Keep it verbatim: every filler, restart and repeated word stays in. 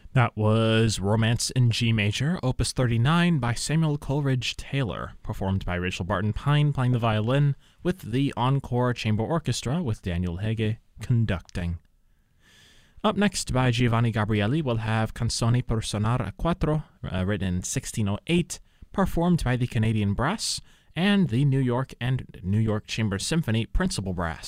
That was Romance in G Major, Opus thirty-nine by Samuel Coleridge Taylor, performed by Rachel Barton Pine playing the violin, with the Encore Chamber Orchestra with Daniel Hege conducting. Up next by Giovanni Gabrieli, we'll have Canzoni per Suonare a Quattro, uh, written in sixteen oh eight, performed by the Canadian Brass and the New York and New York Chamber Symphony Principal Brass.